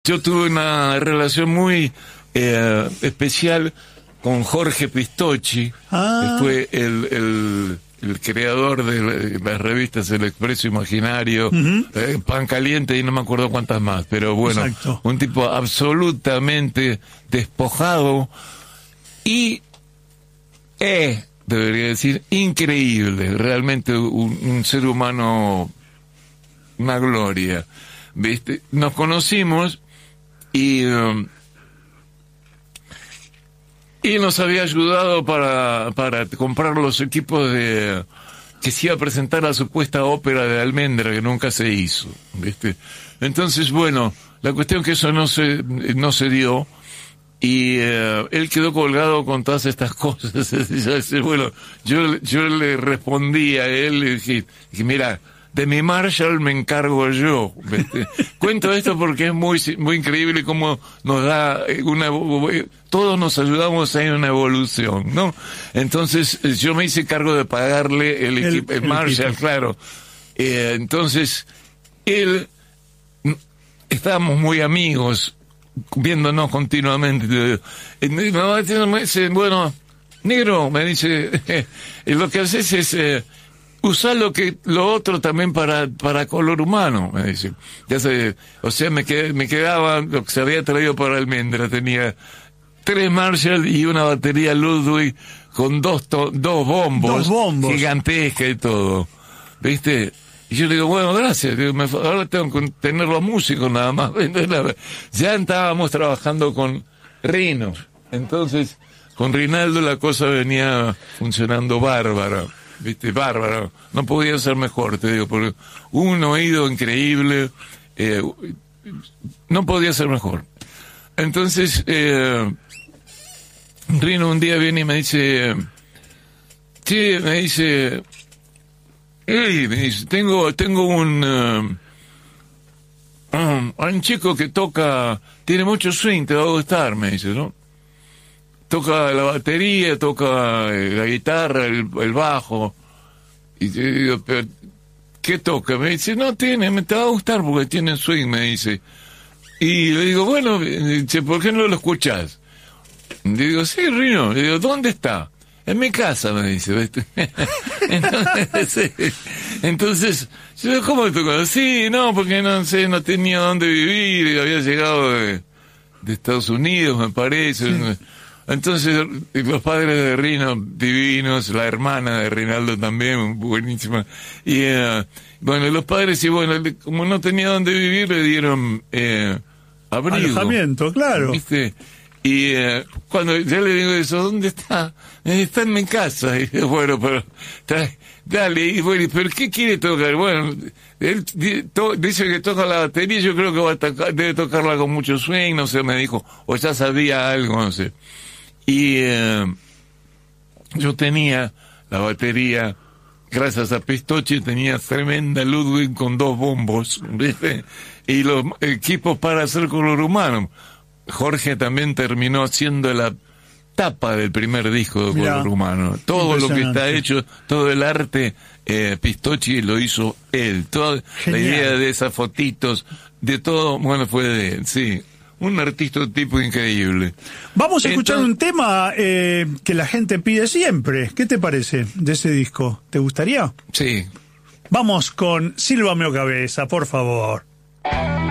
Yo tuve una relación muy especial con Jorge Pistocchi, que fue el creador de las revistas El Expreso Imaginario, Pan Caliente y no me acuerdo cuántas más, pero bueno, exacto. Un tipo absolutamente despojado y debería decir, increíble, realmente un ser humano, una gloria, ¿viste? Nos conocimos y nos había ayudado para comprar los equipos que se iba a presentar la supuesta ópera de Almendra, que nunca se hizo, ¿viste? Entonces, bueno, la cuestión que eso no se dio, y él quedó colgado con todas estas cosas. Bueno, yo le respondí a él, le dije, mira, de mi Marshall me encargo yo, ¿viste? Cuento esto porque es muy increíble cómo nos da todos nos ayudamos en una evolución, ¿no? Entonces yo me hice cargo de pagarle el Marshall, claro. Entonces estábamos muy amigos, viéndonos continuamente. Me dice, bueno, negro, me dice, lo que haces es usar lo otro también para color humano, me dice. O sea, me quedaba lo que se había traído para Almendra. Tenía 3 Marshall y una batería Ludwig con dos bombos gigantescas y todo, ¿viste? Y yo le digo, bueno, gracias, ahora tengo que tener los músicos nada más. Ya estábamos trabajando con Rino, entonces con Rinaldo la cosa venía funcionando bárbara, ¿viste? Bárbara, no podía ser mejor, te digo, porque un oído increíble, no podía ser mejor. Entonces, Rino un día viene y me dice, hey, me dice, tengo un chico que tiene mucho swing, te va a gustar, me dice, ¿no? Toca la batería, toca la guitarra, el bajo. Y yo digo, pero ¿qué toca? Me dice, te va a gustar porque tiene swing, me dice. Y le digo, bueno, ¿por qué no lo escuchás? Le digo, sí, Rino. Le digo, ¿dónde está? En mi casa, me dice, ¿viste? Entonces, yo digo, ¿cómo tocó? Sí, porque no tenía dónde vivir, y había llegado de Estados Unidos, me parece. Sí. Entonces, los padres de Rino, divinos, la hermana de Rinaldo también, buenísima. Y, bueno, los padres, y bueno, como no tenía dónde vivir, le dieron, abrigo. Alojamiento, claro. ¿Viste? Y cuando ya le digo eso, ¿dónde está? Está en mi casa. Y bueno, pero dale, y bueno, ¿pero qué quiere tocar? Bueno, él dice que toca la batería, yo creo que debe tocarla con mucho swing, no sé, me dijo, o ya sabía algo, no sé. Y yo tenía la batería, gracias a Pistocchi, tenía tremenda Ludwig con 2 bombos, ¿viste? Y los equipos para hacer color humano. Jorge también terminó haciendo la tapa del primer disco de Color Humano. Todo lo que está hecho, todo el arte, Pistocchi lo hizo él. Toda la idea de esas fotitos, de todo, bueno, fue de él, sí. Un artista tipo increíble. Vamos a escuchar un tema que la gente pide siempre. ¿Qué te parece de ese disco? ¿Te gustaría? Sí. Vamos con Sílvame o Cabeza, por favor.